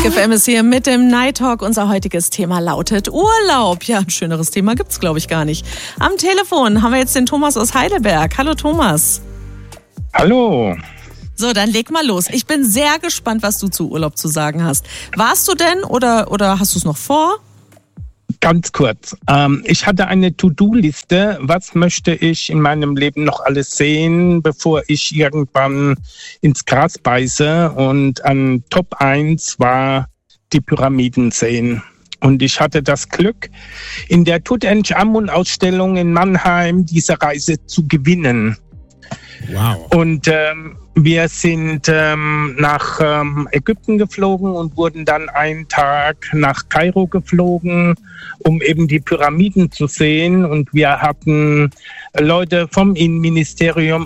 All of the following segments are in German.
Big FM ist hier mit dem Night Talk. Unser heutiges Thema lautet Urlaub. Ja, ein schöneres Thema gibt's, glaube ich, gar nicht. Am Telefon haben wir jetzt den Thomas aus Heidelberg. Hallo Thomas. Hallo. So, dann leg mal los. Ich bin sehr gespannt, was du zu Urlaub zu sagen hast. Warst du denn oder hast du es noch vor? Ganz kurz. Ich hatte eine To-Do-Liste. Was möchte ich in meinem Leben noch alles sehen, bevor ich irgendwann ins Gras beiße? Und an Top 1 war die Pyramiden sehen. Und ich hatte das Glück, in der Tutanchamun-Ausstellung in Mannheim diese Reise zu gewinnen. Wow. Und wir sind nach Ägypten geflogen und wurden dann einen Tag nach Kairo geflogen, um eben die Pyramiden zu sehen. Und wir hatten Leute vom Innenministerium,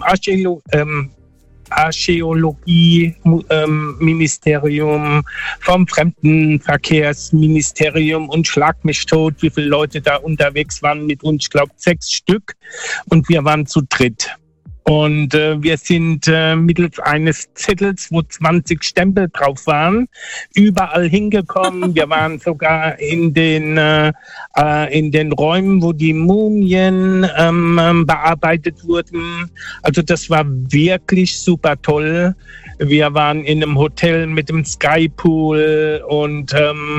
Archäologie-Ministerium, vom Fremdenverkehrsministerium und schlag mich tot, wie viele Leute da unterwegs waren mit uns. Ich glaube 6 Stück. Und wir waren zu dritt. Und wir sind mittels eines Zettels, wo 20 Stempel drauf waren, überall hingekommen. Wir waren sogar in den Räumen, wo die Mumien bearbeitet wurden. Also das war wirklich super toll. Wir waren in einem Hotel mit dem Skypool und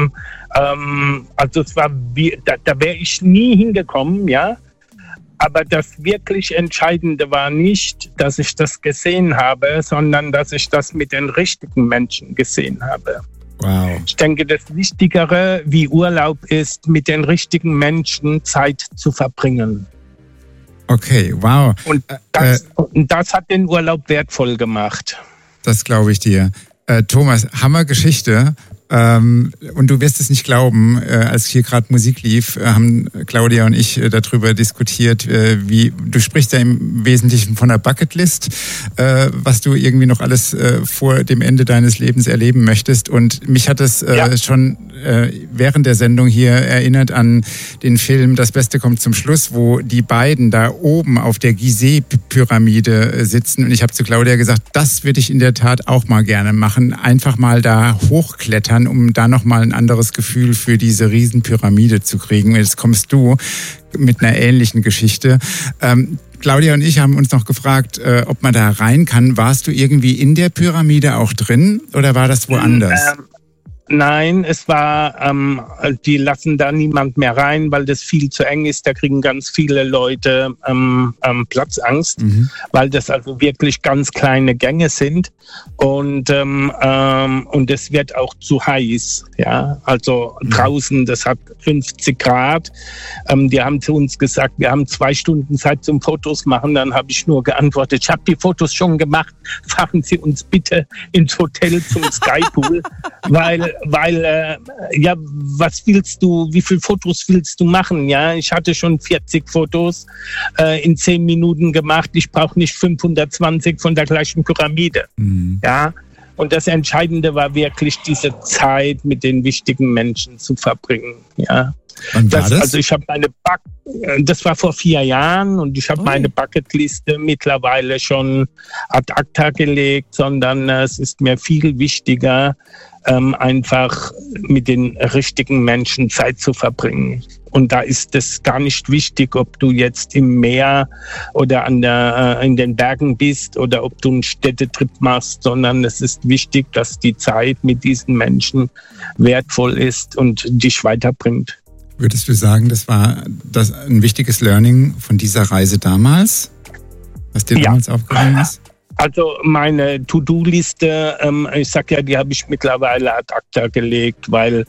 also es war, da wäre ich nie hingekommen, ja. Aber das wirklich Entscheidende war nicht, dass ich das gesehen habe, sondern dass ich das mit den richtigen Menschen gesehen habe. Wow. Ich denke, das Wichtigere wie Urlaub ist, mit den richtigen Menschen Zeit zu verbringen. Okay, wow. Und das hat den Urlaub wertvoll gemacht. Das glaube ich dir. Thomas, Hammergeschichte. Und du wirst es nicht glauben, als hier gerade Musik lief, haben Claudia und ich darüber diskutiert, wie du sprichst ja im Wesentlichen von der Bucketlist, was du irgendwie noch alles vor dem Ende deines Lebens erleben möchtest. Und mich hat es schon während der Sendung hier erinnert an den Film Das Beste kommt zum Schluss, wo die beiden da oben auf der Gizeh-Pyramide sitzen. Und ich habe zu Claudia gesagt, das würde ich in der Tat auch mal gerne machen. Einfach mal da hochklettern, um da nochmal ein anderes Gefühl für diese Riesenpyramide zu kriegen. Jetzt kommst du mit einer ähnlichen Geschichte. Claudia und ich haben uns noch gefragt, ob man da rein kann. Warst du irgendwie in der Pyramide auch drin oder war das woanders? Nein, es war, die lassen da niemand mehr rein, weil das viel zu eng ist. Da kriegen ganz viele Leute Platzangst, weil das also wirklich ganz kleine Gänge sind und es wird auch zu heiß. Ja, also draußen, das hat 50 Grad. Die haben zu uns gesagt, wir haben 2 Stunden Zeit zum Fotos machen. Dann habe ich nur geantwortet, ich habe die Fotos schon gemacht. Fahren Sie uns bitte ins Hotel zum Skypool, weil was willst du, wie viele Fotos willst du machen? Ja, ich hatte schon 40 Fotos in 10 Minuten gemacht. Ich brauche nicht 520 von der gleichen Pyramide. Ja, und das Entscheidende war wirklich diese Zeit mit den wichtigen Menschen zu verbringen. Ja. Wann war das? Also ich habe das war vor 4 Jahren und ich habe meine Bucketliste mittlerweile schon ad acta gelegt, sondern es ist mir viel wichtiger, einfach mit den richtigen Menschen Zeit zu verbringen. Und da ist es gar nicht wichtig, ob du jetzt im Meer oder in den Bergen bist oder ob du einen Städtetrip machst, sondern es ist wichtig, dass die Zeit mit diesen Menschen wertvoll ist und dich weiterbringt. Würdest du sagen, das war ein wichtiges Learning von dieser Reise damals, was dir damals aufgefallen ist? Also meine To-Do-Liste, ich sag ja, die habe ich mittlerweile ad acta gelegt, weil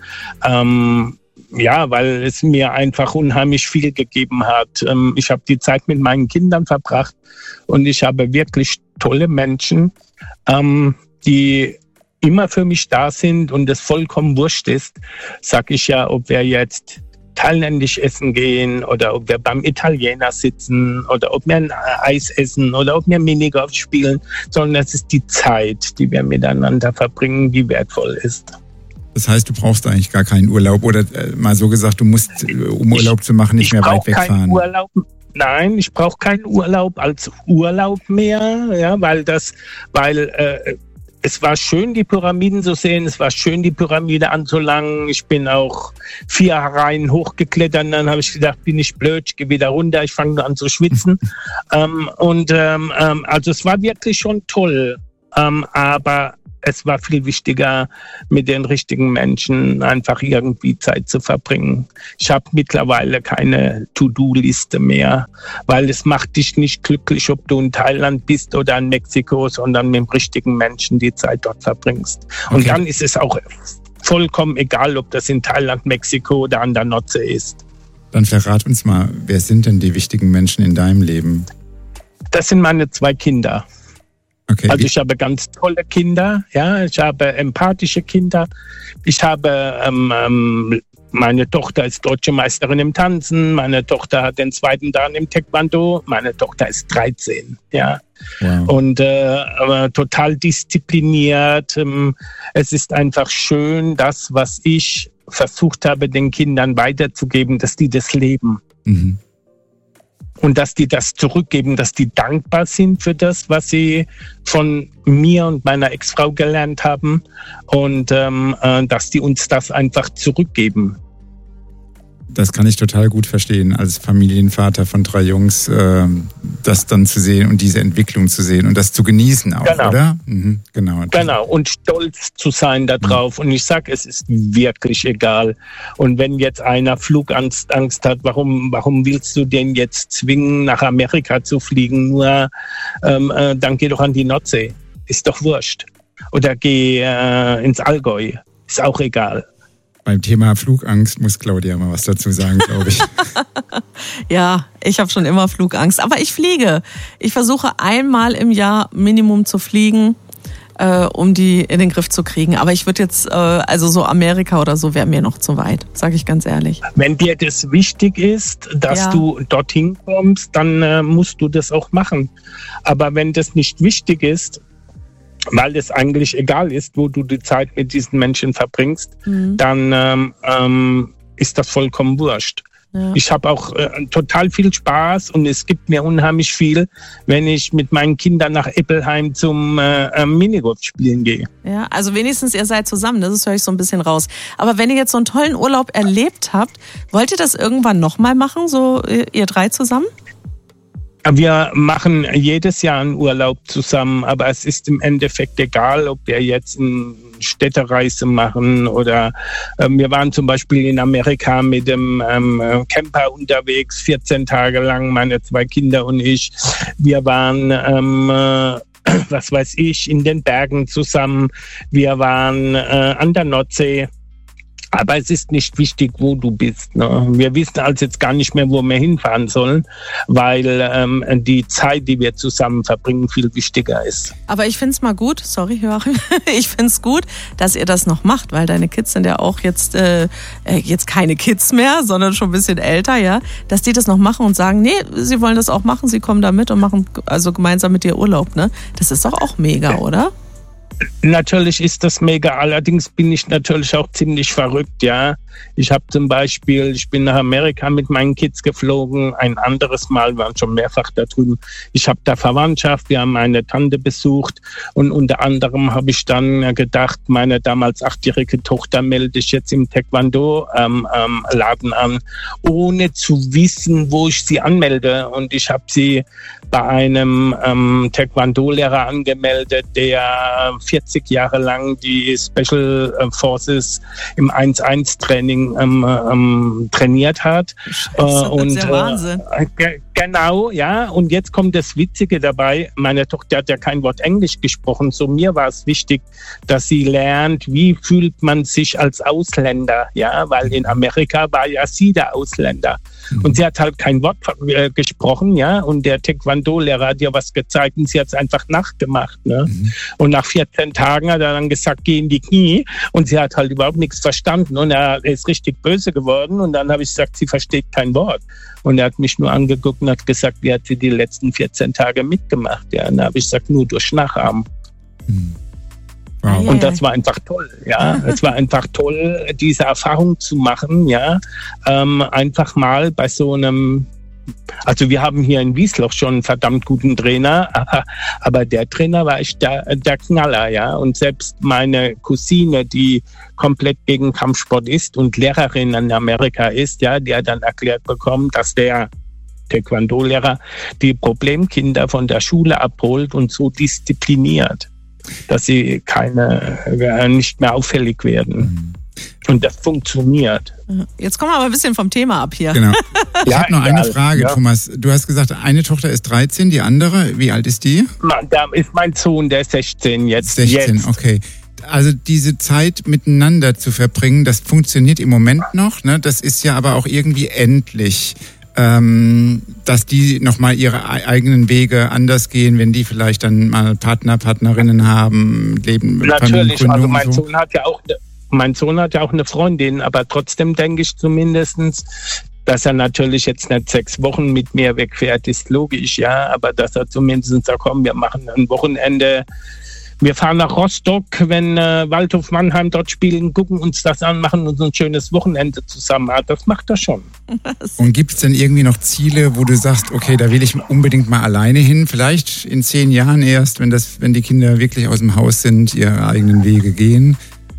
es mir einfach unheimlich viel gegeben hat. Ich habe die Zeit mit meinen Kindern verbracht und ich habe wirklich tolle Menschen, die immer für mich da sind und es vollkommen wurscht ist, sag ich ja, ob wir jetzt thailändisch essen gehen oder ob wir beim Italiener sitzen oder ob wir ein Eis essen oder ob wir Minigolf spielen, sondern es ist die Zeit, die wir miteinander verbringen, die wertvoll ist. Das heißt, du brauchst eigentlich gar keinen Urlaub oder mal so gesagt, du musst, um Urlaub zu machen, nicht mehr weit wegfahren. Nein, ich brauche keinen Urlaub als Urlaub mehr, ja, weil es war schön, die Pyramiden zu sehen. Es war schön, die Pyramide anzulangen. Ich bin auch 4 Reihen hochgeklettert. Und dann habe ich gedacht, bin ich blöd, ich gehe wieder runter. Ich fange an zu schwitzen. Also es war wirklich schon toll. Aber es war viel wichtiger, mit den richtigen Menschen einfach irgendwie Zeit zu verbringen. Ich habe mittlerweile keine To-Do-Liste mehr, weil es macht dich nicht glücklich, ob du in Thailand bist oder in Mexiko, sondern mit dem richtigen Menschen die Zeit dort verbringst. Und dann ist es auch vollkommen egal, ob das in Thailand, Mexiko oder an der Nordsee ist. Dann verrat uns mal, wer sind denn die wichtigen Menschen in deinem Leben? Das sind meine 2 Kinder. Okay. Also ich habe ganz tolle Kinder, ja, ich habe empathische Kinder. Ich habe meine Tochter ist deutsche Meisterin im Tanzen, meine Tochter hat den 2. Dan im Taekwondo, meine Tochter ist 13, ja. Wow. Und total diszipliniert. Es ist einfach schön, das, was ich versucht habe, den Kindern weiterzugeben, dass die das leben. Mhm. Und dass die das zurückgeben, dass die dankbar sind für das, was sie von mir und meiner Ex-Frau gelernt haben und dass die uns das einfach zurückgeben. Das kann ich total gut verstehen, als Familienvater von 3 Jungs, das dann zu sehen und diese Entwicklung zu sehen und das zu genießen auch, genau. Oder? Mhm, genau. Genau, und stolz zu sein darauf. Und ich sage, es ist wirklich egal. Und wenn jetzt einer Flugangst hat, warum willst du den jetzt zwingen, nach Amerika zu fliegen? Nur dann geh doch an die Nordsee. Ist doch wurscht. Oder geh ins Allgäu. Ist auch egal. Beim Thema Flugangst muss Claudia mal was dazu sagen, glaube ich. Ja, ich habe schon immer Flugangst. Aber ich fliege. Ich versuche einmal im Jahr Minimum zu fliegen, um die in den Griff zu kriegen. Aber ich würde jetzt, also so Amerika oder so wäre mir noch zu weit, sage ich ganz ehrlich. Wenn dir das wichtig ist, dass du dorthin kommst, dann musst du das auch machen. Aber wenn das nicht wichtig ist, weil es eigentlich egal ist, wo du die Zeit mit diesen Menschen verbringst, dann ist das vollkommen wurscht. Ja. Ich habe auch total viel Spaß und es gibt mir unheimlich viel, wenn ich mit meinen Kindern nach Eppelheim zum Minigolf spielen gehe. Ja, also wenigstens ihr seid zusammen, das höre ich so ein bisschen raus. Aber wenn ihr jetzt so einen tollen Urlaub erlebt habt, wollt ihr das irgendwann nochmal machen, so ihr 3 zusammen? Wir machen jedes Jahr einen Urlaub zusammen, aber es ist im Endeffekt egal, ob wir jetzt eine Städtereise machen oder wir waren zum Beispiel in Amerika mit dem Camper unterwegs, 14 Tage lang, meine 2 Kinder und ich. Wir waren was weiß ich, in den Bergen zusammen. Wir waren an der Nordsee. Aber es ist nicht wichtig, wo du bist. Ne? Wir wissen also jetzt gar nicht mehr, wo wir hinfahren sollen, weil die Zeit, die wir zusammen verbringen, viel wichtiger ist. Aber ich finde es mal gut, sorry Joachim, ich finde es gut, dass ihr das noch macht, weil deine Kids sind ja auch jetzt keine Kids mehr, sondern schon ein bisschen älter, ja, dass die das noch machen und sagen, nee, sie wollen das auch machen, sie kommen da mit und machen also gemeinsam mit dir Urlaub. Ne? Das ist doch auch mega, oder? Natürlich ist das mega, allerdings bin ich natürlich auch ziemlich verrückt, ja. Ich habe zum Beispiel, ich bin nach Amerika mit meinen Kids geflogen, ein anderes Mal, wir waren schon mehrfach da drüben. Ich habe da Verwandtschaft, wir haben meine Tante besucht und unter anderem habe ich dann gedacht, meine damals 8-jährige Tochter melde ich jetzt im Taekwondo-Laden an, ohne zu wissen, wo ich sie anmelde. Und ich habe sie bei einem Taekwondo-Lehrer angemeldet, der 40 Jahre lang die Special Forces im 1-1-Training trainiert hat. Scheiße, das ist ja Wahnsinn. Genau, ja. Und jetzt kommt das Witzige dabei. Meine Tochter hat ja kein Wort Englisch gesprochen. So mir war es wichtig, dass sie lernt, wie fühlt man sich als Ausländer, ja, weil in Amerika war ja sie der Ausländer. Und sie hat halt kein Wort gesprochen, ja. Und der Taekwondo-Lehrer hat ihr was gezeigt und sie hat es einfach nachgemacht, ne. Und nach 14 Tagen hat er dann gesagt, geh in die Knie. Und sie hat halt überhaupt nichts verstanden. Und er ist richtig böse geworden. Und dann habe ich gesagt, sie versteht kein Wort. Und er hat mich nur angeguckt und hat gesagt, wie hat sie die letzten 14 Tage mitgemacht. Ja, und da habe ich gesagt, nur durch Nachahmen. Wow. Und das war einfach toll, ja. Es war einfach toll, diese Erfahrung zu machen, ja. Einfach mal bei so einem Also wir haben hier in Wiesloch schon einen verdammt guten Trainer, aber der Trainer war echt der Knaller, ja. Und selbst meine Cousine, die komplett gegen Kampfsport ist und Lehrerin in Amerika ist, ja, die hat dann erklärt bekommen, dass der Taekwondo-Lehrer die Problemkinder von der Schule abholt und so diszipliniert, dass sie nicht mehr auffällig werden. Und das funktioniert. Jetzt kommen wir aber ein bisschen vom Thema ab hier. Genau. Ich habe noch eine Frage, Thomas. Du hast gesagt, eine Tochter ist 13, die andere, wie alt ist die? Da ist mein Sohn, der ist 16 jetzt. 16, okay. Also diese Zeit miteinander zu verbringen, das funktioniert im Moment noch, ne? Das ist ja aber auch irgendwie endlich. Dass die nochmal ihre eigenen Wege anders gehen, wenn die vielleicht dann mal Partnerinnen haben, leben. Natürlich, also mein Sohn hat ja auch eine Freundin, aber trotzdem denke ich zumindestens, dass er natürlich jetzt nicht 6 Wochen mit mir wegfährt, ist logisch, ja, aber dass er zumindest sagt, komm, wir machen ein Wochenende. Wir fahren nach Rostock, wenn Waldhof Mannheim dort spielen, gucken uns das an, machen uns ein schönes Wochenende zusammen. Das macht er schon. Und gibt es denn irgendwie noch Ziele, wo du sagst, okay, da will ich unbedingt mal alleine hin? Vielleicht in 10 Jahren erst, wenn die Kinder wirklich aus dem Haus sind, ihre eigenen Wege gehen?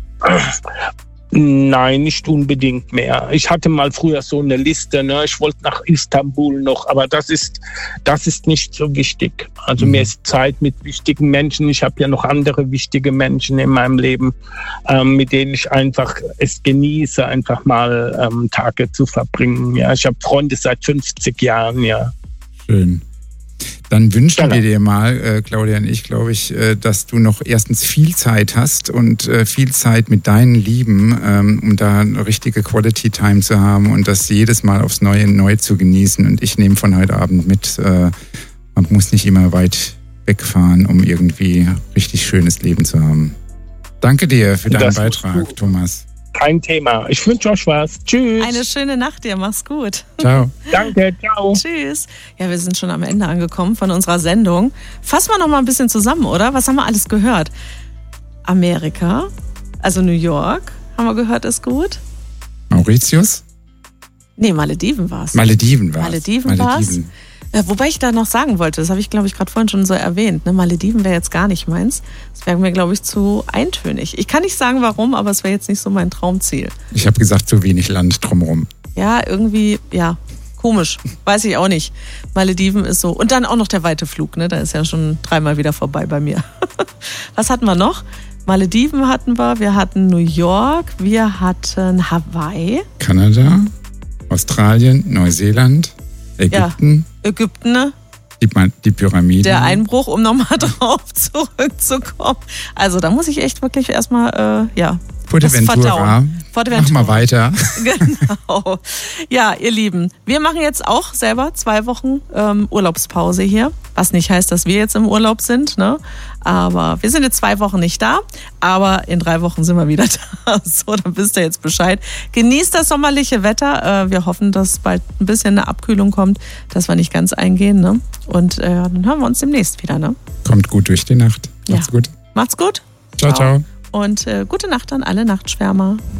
Nein, nicht unbedingt mehr. Ich hatte mal früher so eine Liste, ne? Ich wollte nach Istanbul noch, aber das ist nicht so wichtig. Also mir ist Zeit mit wichtigen Menschen. Ich habe ja noch andere wichtige Menschen in meinem Leben, mit denen ich einfach es genieße, einfach mal Tage zu verbringen. Ja, ich habe Freunde seit 50 Jahren, ja. Schön. Dann wünschen wir dir mal, Claudia und ich, glaube ich, dass du noch erstens viel Zeit hast und viel Zeit mit deinen Lieben, um da eine richtige Quality Time zu haben und das jedes Mal aufs Neue neu zu genießen. Und ich nehme von heute Abend mit, man muss nicht immer weit wegfahren, um irgendwie richtig schönes Leben zu haben. Danke dir für deinen Beitrag, Thomas. Kein Thema. Ich wünsche euch was. Tschüss. Eine schöne Nacht dir. Mach's gut. Ciao. Danke. Ciao. Tschüss. Ja, wir sind schon am Ende angekommen von unserer Sendung. Fassen wir noch mal ein bisschen zusammen, oder? Was haben wir alles gehört? Amerika, also New York, haben wir gehört, ist gut. Mauritius? Nee, Malediven war's. Malediven. Wobei ich da noch sagen wollte, das habe ich, glaube ich, gerade vorhin schon so erwähnt, ne? Malediven wäre jetzt gar nicht meins. Das wäre mir, glaube ich, zu eintönig. Ich kann nicht sagen, warum, aber es wäre jetzt nicht so mein Traumziel. Ich habe gesagt, zu wenig Land drumherum. Ja, irgendwie, ja, komisch. Weiß ich auch nicht. Malediven ist so. Und dann auch noch der weite Flug, ne? Da ist ja schon 3-mal wieder vorbei bei mir. Was hatten wir noch? Malediven hatten wir hatten New York, wir hatten Hawaii. Kanada, Australien, Neuseeland. Ägypten. Ja, Ägypten, ne? Die Pyramiden. Der Einbruch, um nochmal drauf zurückzukommen. Also da muss ich echt wirklich erstmal, Fuerteventura. Mach mal weiter. Genau. Ja, ihr Lieben, wir machen jetzt auch selber 2 Wochen Urlaubspause hier. Was nicht heißt, dass wir jetzt im Urlaub sind, ne? Aber wir sind jetzt 2 Wochen nicht da. Aber in 3 Wochen sind wir wieder da. So, dann wisst ihr jetzt Bescheid. Genießt das sommerliche Wetter. Wir hoffen, dass bald ein bisschen eine Abkühlung kommt, dass wir nicht ganz eingehen, ne? Und dann hören wir uns demnächst wieder, ne? Kommt gut durch die Nacht. Macht's gut. Macht's gut. Ciao, ciao. Und gute Nacht an alle Nachtschwärmer.